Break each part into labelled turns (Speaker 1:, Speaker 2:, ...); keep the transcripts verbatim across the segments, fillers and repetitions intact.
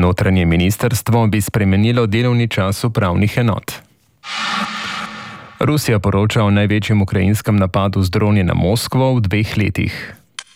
Speaker 1: Notranje ministrstvo bi spremenilo delovni čas upravnih enot. Rusija poroča o največjem ukrajinskem napadu z droni na Moskvo v dveh letih.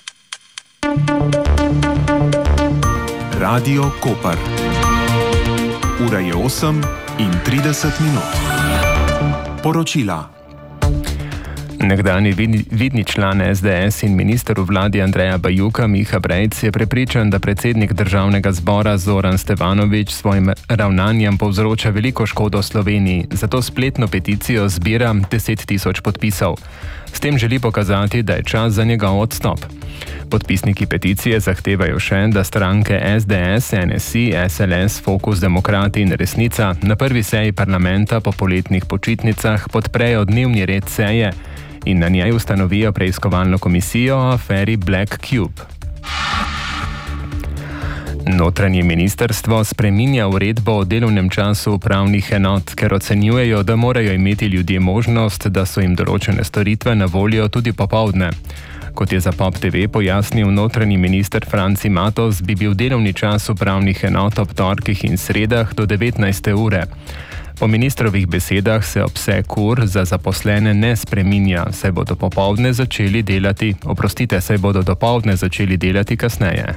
Speaker 2: Radio Koper. Ura je osem in trideset minut. Poročila.
Speaker 1: Nekdanji vidni član es de es in minister v vladi Andreja Bajuka Miha Brejc je prepričan, da predsednik državnega zbora Zoran Stevanović svojim ravnanjem povzroča veliko škodo Sloveniji, zato spletno peticijo zbira deset tisoč podpisov. S tem želi pokazati, da je čas za njegov odstop. Podpisniki peticije zahtevajo še, da stranke es de es, en es i, es el es, Fokus, Demokrati in Resnica na prvi seji parlamenta po poletnih počitnicah podprejo dnevni red seje in na njej ustanovijo preiskovalno komisijo o aferi Black Cube. Notranje ministrstvo spreminja uredbo o delovnem času upravnih enot, ker ocenjujejo, da morajo imeti ljudje možnost, da so jim določene storitve na voljo tudi popoldne. Kot je za Pop te ve pojasnil notranji minister Franci Matos, bi bil delovni čas upravnih enot ob torkih in sredah do devetnajste ure. Po ministrovih besedah se obseg ur za zaposlene ne spreminja, saj bodo popoldne začeli delati, oprostite, saj bodo dopoldne začeli delati kasneje.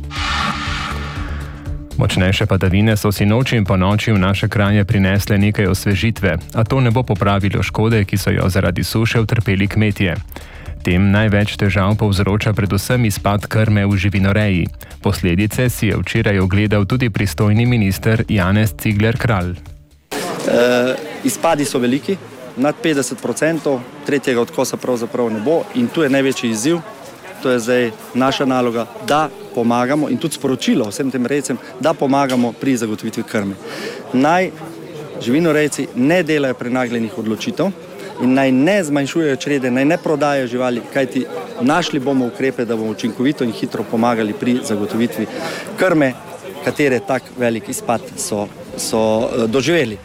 Speaker 1: Močnejše padavine so sinoči in ponoči v naše kraje prinesle nekaj osvežitve, a to ne bo popravilo škode, ki so jo zaradi suše utrpeli kmetje. Tem največ težav povzroča predvsem izpad krme v živinoreji. Posledice si je včeraj ogledal tudi pristojni minister Janez Cigler Kralj.
Speaker 3: E, izpadi so veliki, nad petdeset procentov, tretjega odkosa pravzaprav ne bo in tu je največji izziv. To je zdaj naša naloga, da pomagamo in tudi sporočilo vsem tem rejcem, da pomagamo pri zagotovitvi krme. Naj živinorejci ne delajo prenagljenih odločitev in naj ne zmanjšujejo črede, naj ne prodajajo živali, kajti našli bomo ukrepe, da bomo učinkovito in hitro pomagali pri zagotovitvi krme, katere tak velik izpad so, so doživeli.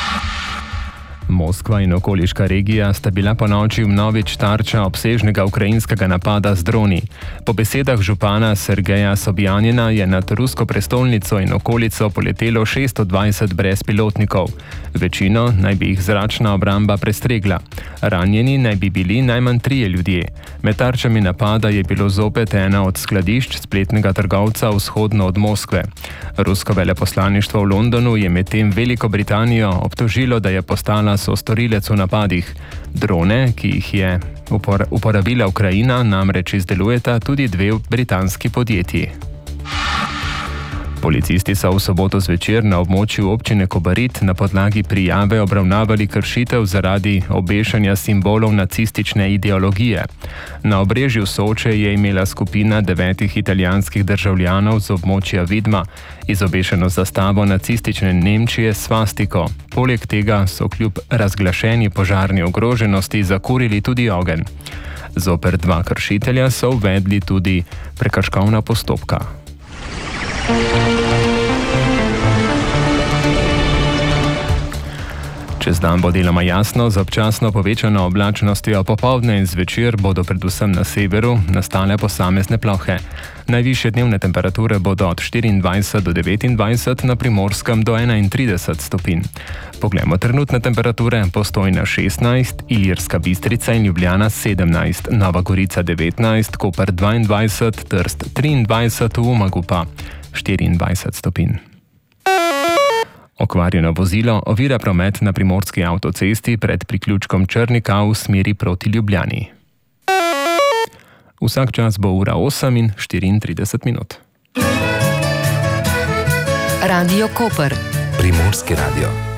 Speaker 1: Moskva in okoliška regija sta bila ponoči vnovič tarča obsežnega ukrajinskega napada z droni. Po besedah župana Sergeja Sobjanina je nad rusko prestolnico in okolico poletelo šeststo dvajset brezpilotnikov. Večino naj bi jih zračna obramba prestregla. Ranjeni naj bi bili najmanj trije ljudje. Med tarčami napada je bilo zopet ena od skladišč spletnega trgovca vzhodno od Moskve. Rusko veleposlaništvo v Londonu je medtem Veliko Britanijo obtožilo, da je postala so storilec v napadih. Drone, ki jih je uporabila Ukrajina, namreč izdelujeta tudi dve britanski podjetji. Policisti so v soboto zvečer na območju občine Kobarid na podlagi prijave obravnavali kršitev zaradi obešanja simbolov nacistične ideologije. Na obrežju Soče je imela skupina devetih italijanskih državljanov z območja Vidma izobešeno zastavo nacistične Nemčije s svastiko. Poleg tega so kljub razglašeni požarni ogroženosti zakurili tudi ogenj. Zoper dva kršitelja so uvedli tudi prekrškovna postopka. Čez dan bo deloma jasno, z občasno povečano oblačnostjo, popoldne in zvečer bodo predvsem na severu nastale posamezne plohe. Najvišje dnevne temperature bodo od štiriindvajset do devetindvajset, na Primorskem do enaintrideset stopinj. Poglejmo trenutne temperature: Postojna šestnajst, Ilirska Bistrica in Ljubljana sedemnajst, Nova Gorica devetnajst, Koper dvaindvajset, Trst triindvajset, v Umagu pa štiriindvajset stopinj. Okvarjeno vozilo ovira promet na primorski avtocesti pred priključkom Črnika v smeri proti Ljubljani. Vsak čas bo ura osem in štiriintrideset minut.
Speaker 4: Radio Koper.
Speaker 2: Primorski radio.